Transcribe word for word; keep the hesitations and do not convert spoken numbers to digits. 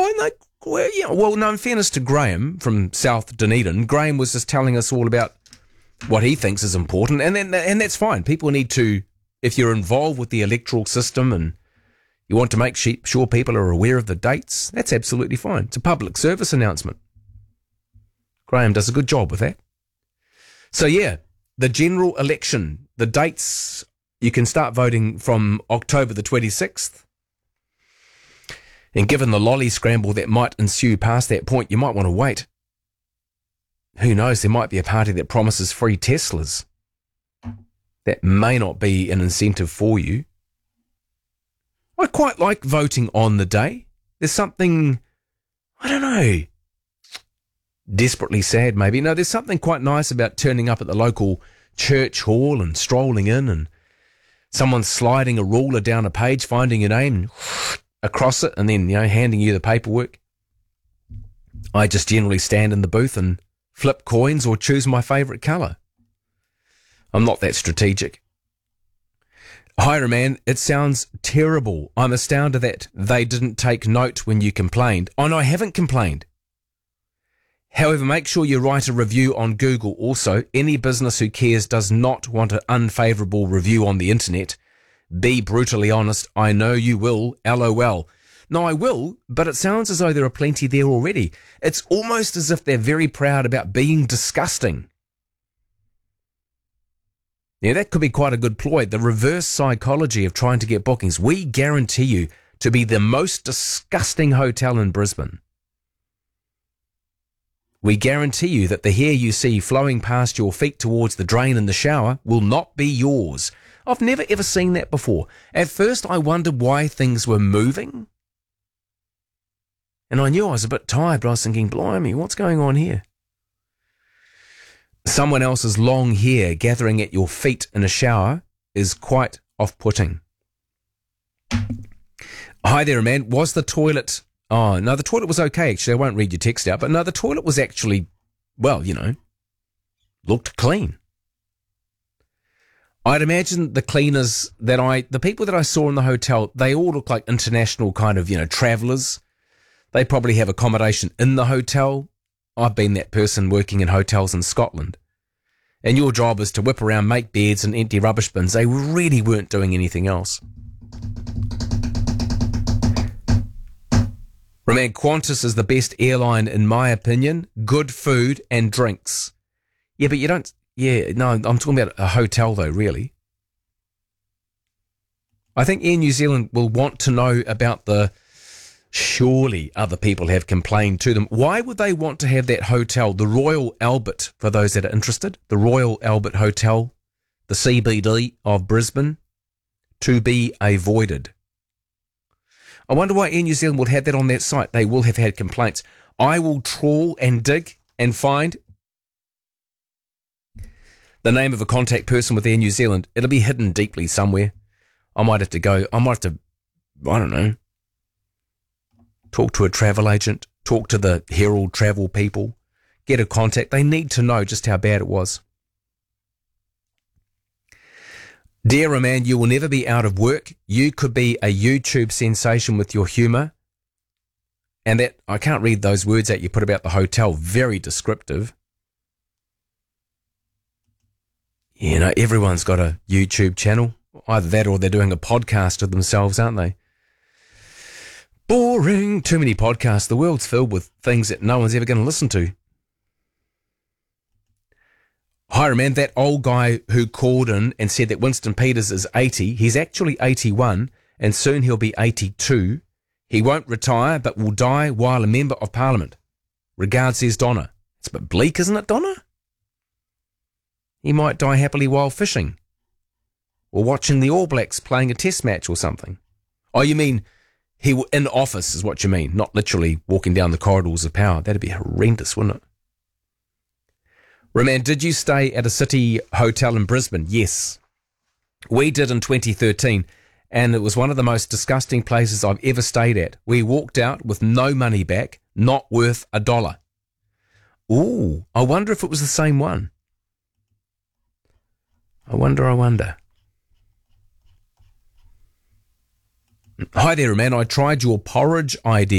Oh, no, well, yeah. Well, no, in fairness to Graham from South Dunedin, Graham was just telling us all about what he thinks is important, and then and that's fine. People need to, if you're involved with the electoral system and you want to make sure people are aware of the dates, that's absolutely fine. It's a public service announcement. Graham does a good job with that. So, yeah, the general election, the dates, you can start voting from October the twenty-sixth. And given the lolly scramble that might ensue past that point, you might want to wait. Who knows, there might be a party that promises free Teslas. That may not be an incentive for you. I quite like voting on the day. There's something, I don't know, desperately sad maybe. No, there's something quite nice about turning up at the local church hall and strolling in and someone sliding a ruler down a page, finding your name across it and then, you know, handing you the paperwork. I just generally stand in the booth and flip coins or choose my favourite colour. I'm not that strategic. Hi, man, it sounds terrible. I'm astounded that they didn't take note when you complained. Oh, no, I haven't complained. However, make sure you write a review on Google also. Any business who cares does not want an unfavourable review on the internet. Be brutally honest. I know you will. LOL. No, I will, but it sounds as though there are plenty there already. It's almost as if they're very proud about being disgusting. Yeah, that could be quite a good ploy. The reverse psychology of trying to get bookings. We guarantee you to be the most disgusting hotel in Brisbane. We guarantee you that the hair you see flowing past your feet towards the drain in the shower will not be yours. I've never ever seen that before. At first I wondered why things were moving. And I knew I was a bit tired, but I was thinking, blimey, what's going on here? Someone else's long hair gathering at your feet in a shower is quite off-putting. Hi there, man. Was the toilet... Oh, no, the toilet was okay, actually. I won't read your text out. But no, the toilet was actually, well, you know, looked clean. I'd imagine the cleaners that I... The people that I saw in the hotel, they all look like international kind of, you know, travellers. They probably have accommodation in the hotel. I've been that person working in hotels in Scotland. And your job is to whip around, make beds and empty rubbish bins. They really weren't doing anything else. Remember, Qantas is the best airline in my opinion. Good food and drinks. Yeah, but you don't... Yeah, no, I'm talking about a hotel though, really. I think Air New Zealand will want to know about the... Surely other people have complained to them. Why would they want to have that hotel, the Royal Albert, for those that are interested, the Royal Albert Hotel, the C B D of Brisbane, to be avoided? I wonder why Air New Zealand would have that on that site. They will have had complaints. I will trawl and dig and find the name of a contact person with Air New Zealand. It'll be hidden deeply somewhere. I might have to go, I might have to, I don't know, talk to a travel agent, talk to the Herald travel people, get a contact. They need to know just how bad it was. Dear man, you will never be out of work. You could be a YouTube sensation with your humour. And that, I can't read those words that you put about the hotel, very descriptive. You know, everyone's got a YouTube channel. Either that or they're doing a podcast of themselves, aren't they? Boring. Too many podcasts. The world's filled with things that no one's ever going to listen to. Hi, man, that old guy who called in and said that Winston Peters is eighty, he's actually eighty-one, and soon he'll be eighty-two. He won't retire, but will die while a member of Parliament. Regards, says Donna. It's a bit bleak, isn't it, Donna? He might die happily while fishing. Or watching the All Blacks playing a test match or something. Oh, you mean... He in office is what you mean, not literally walking down the corridors of power. That'd be horrendous, wouldn't it? Roman, did you stay at a city hotel in Brisbane? Yes. We did in twenty thirteen, and it was one of the most disgusting places I've ever stayed at. We walked out with no money back, not worth a dollar. Ooh, I wonder if it was the same one. I wonder, I wonder. Hi there, man. I tried your porridge idea.